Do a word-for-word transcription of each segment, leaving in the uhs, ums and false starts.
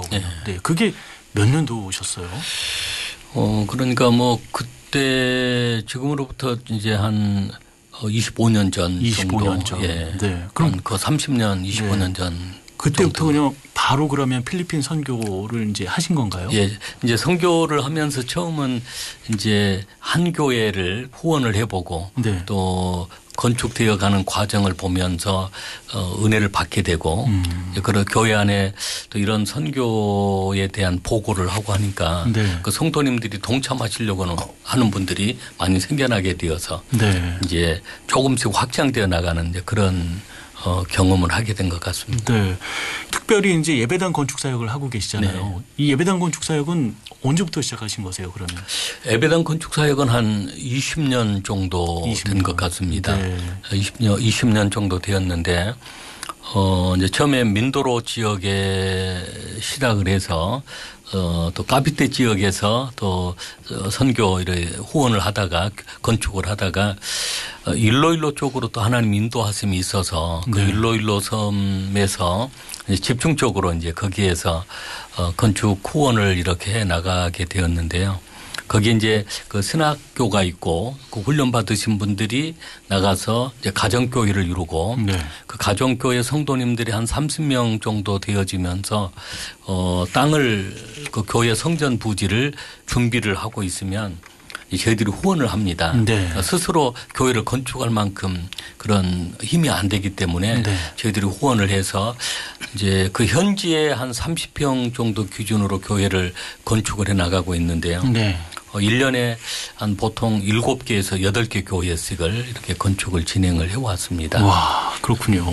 거군요. 네. 네. 그게 몇 년도셨어요? 어, 그러니까 뭐 그때 지금으로부터 이제 한 이십오 년 전 이십오 년 정도. 전. 예. 네. 그럼 그 삼십 년, 이십오 년 네. 전. 그때부터 정도. 그냥 바로 그러면 필리핀 선교를 이제 하신 건가요? 예. 이제 선교를 하면서 처음은 이제 한 교회를 후원을 해보고 네. 또 건축되어 가는 과정을 보면서 어, 은혜를 받게 되고 음. 그런 교회 안에 또 이런 선교에 대한 보고를 하고 하니까 네. 그 성도님들이 동참하시려고 하는 분들이 많이 생겨나게 되어서 네. 이제 조금씩 확장되어 나가는 이제 그런 어, 경험을 하게 된 것 같습니다. 네. 특별히 이제 예배당 건축 사역을 하고 계시잖아요. 네. 이 예배당 건축 사역은 언제부터 시작하신 거세요, 그러면? 예배당 건축 사역은 한 이십 년 정도 이십 된 년. 것 같습니다. 네. 이십 년, 이십 년 정도 되었는데 어, 이제 처음에 민도로 지역에 시작을 해서 어, 또 까비떼 지역에서 또 선교를 후원을 하다가 건축을 하다가 어, 일로일로 쪽으로 또 하나님 인도하심이 있어서 그 네. 일로일로 섬에서 이제 집중적으로 이제 거기에서 어, 건축 후원을 이렇게 해 나가게 되었는데요. 거기 이제 그 신학교가 있고 그 훈련 받으신 분들이 나가서 이제 가정교회를 이루고 네. 그 가정교회 성도님들이 한 삼십 명 정도 되어지면서 어 땅을 그 교회 성전 부지를 준비를 하고 있으면 저희들이 후원을 합니다. 네. 스스로 교회를 건축할 만큼 그런 힘이 안 되기 때문에 네. 저희들이 후원을 해서 이제 그 현지에 한 삼십 평 정도 기준으로 교회를 건축을 해 나가고 있는데요. 네. 어, 일 년에 한 보통 일곱 개에서 여덟 개 교회씩을 이렇게 건축을 진행을 해왔습니다. 와, 그렇군요.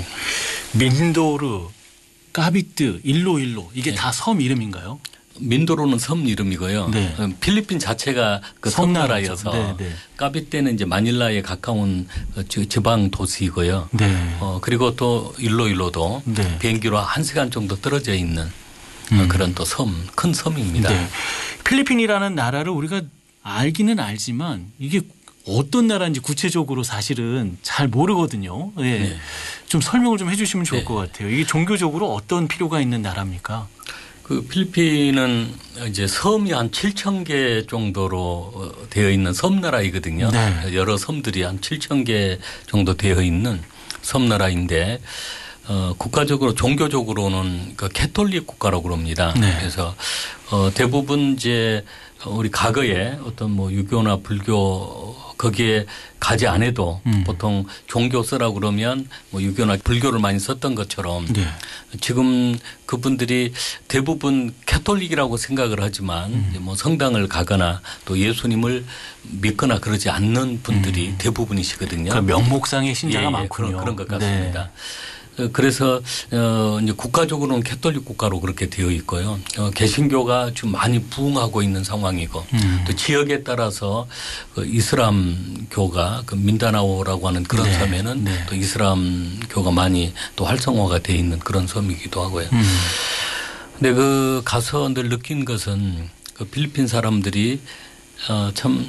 민도르, 까비뜨, 일로일로 이게 네. 다 섬 이름인가요? 민도로는 섬 이름이고요. 네. 필리핀 자체가 그 섬나라죠. 섬나라여서 네, 네. 까비떼는 이제 마닐라에 가까운 지방 도시이고요. 네. 어, 그리고 또 일로일로도 네. 비행기로 한 시간 정도 떨어져 있는 음. 그런 또 섬, 큰 섬입니다. 네. 필리핀이라는 나라를 우리가 알기는 알지만 이게 어떤 나라인지 구체적으로 사실은 잘 모르거든요. 네. 네. 좀 설명을 좀 해 주시면 좋을 네. 것 같아요. 이게 종교적으로 어떤 필요가 있는 나라입니까? 그 필리핀은 이제 섬이 한 칠천 개 정도로 되어 있는 섬나라이거든요. 네. 여러 섬들이 한 칠천 개 정도 되어 있는 섬나라인데 어, 국가적으로 종교적으로는 그 캐톨릭 국가라고 그럽니다. 네. 그래서 어, 대부분 이제 우리 과거에 어떤 뭐 유교나 불교 거기에 가지 않아도 음. 보통 종교 쓰라고 그러면 뭐 유교나 불교를 많이 썼던 것처럼 네. 지금 그분들이 대부분 캐톨릭이라고 생각을 하지만 음. 이제 뭐 성당을 가거나 또 예수님을 믿거나 그러지 않는 분들이 음. 대부분이시거든요. 그 명목상의 신자가 예, 예, 많군요. 그런, 그런 것 같습니다. 네. 그래서 어 이제 국가적으로는 캐톨릭 국가로 그렇게 되어 있고요. 어 개신교가 좀 많이 부흥하고 있는 상황이고 음. 또 지역에 따라서 그 이슬람교가 그 민다나오라고 하는 그런 네. 섬에는 네. 또 이슬람교가 많이 또 활성화가 되어 있는 그런 섬이기도 하고요. 음. 근데 그 가서 늘 느낀 것은 그 필리핀 사람들이 어 참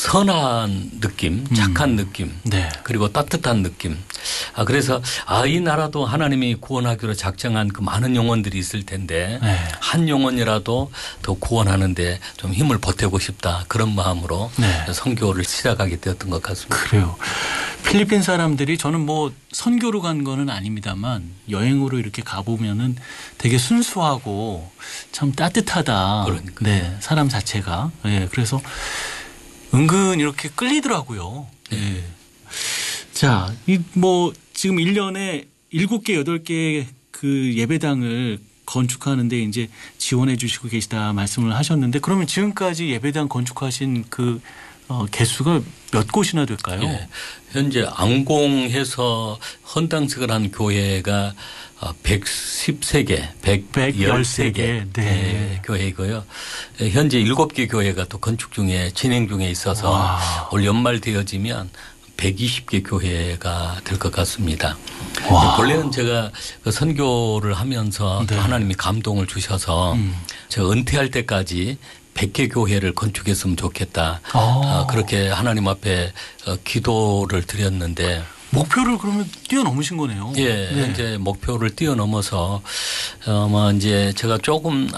선한 느낌, 착한 음. 느낌, 네. 그리고 따뜻한 느낌. 아, 그래서 아, 이 나라도 하나님이 구원하기로 작정한 그 많은 영혼들이 있을 텐데 네. 한 영혼이라도 더 구원하는데 좀 힘을 보태고 싶다. 그런 마음으로 네. 선교를 시작하게 되었던 것 같습니다. 그래요. 필리핀 사람들이 저는 뭐 선교로 간 거는 아닙니다만 여행으로 이렇게 가보면은 되게 순수하고 참 따뜻하다. 그러니까요. 네. 사람 자체가. 네. 그래서 은근 이렇게 끌리더라고요. 네. 자, 이 뭐 지금 일 년에 일곱 개, 여덟 개 그 예배당을 건축하는데 이제 지원해 주시고 계시다 말씀을 하셨는데 그러면 지금까지 예배당 건축하신 그 어, 개수가 몇 곳이나 될까요? 예. 현재 앙공해서 헌당식을 한 교회가 백십삼 개, 백십삼 개 네. 네, 교회이고요. 현재 일곱 개 교회가 또 건축 중에 진행 중에 있어서 와. 올 연말 되어지면 백이십 개 교회가 될 것 같습니다. 와. 본래는 제가 그 선교를 하면서 네. 또 하나님이 감동을 주셔서 음. 제가 은퇴할 때까지 백 개 교회를 건축했으면 좋겠다. 아. 어, 그렇게 하나님 앞에 어, 기도를 드렸는데 목표를 그러면 뛰어넘으신 거네요. 예, 네. 이제 목표를 뛰어넘어서 아마 이제 제가 조금